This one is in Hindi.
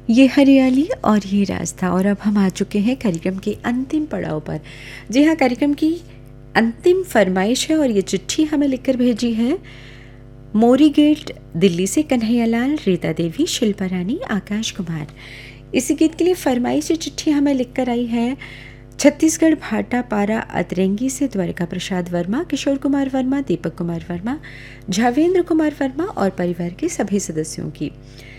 ये हरियाली और ये रास्ता। और अब हम आ चुके हैं कार्यक्रम के अंतिम पड़ाव पर। जी हाँ, कार्यक्रम की अंतिम फरमाइश है और ये चिट्ठी हमें लिखकर भेजी है मोरी गेट दिल्ली से कन्हैयालाल, रीता देवी, शिल्पा रानी, आकाश कुमार। इसी गीत के लिए फरमाइश चिट्ठी हमें लिखकर आई है छत्तीसगढ़ भाटा पारा अतरेंगी से द्वारिका प्रसाद वर्मा, किशोर कुमार वर्मा, दीपक कुमार वर्मा, झावेंद्र कुमार वर्मा और परिवार के सभी सदस्यों की।